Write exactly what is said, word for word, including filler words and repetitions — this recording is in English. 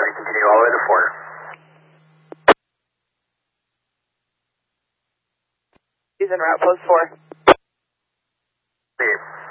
five and continue all the way to four. He's en route, post four. See you.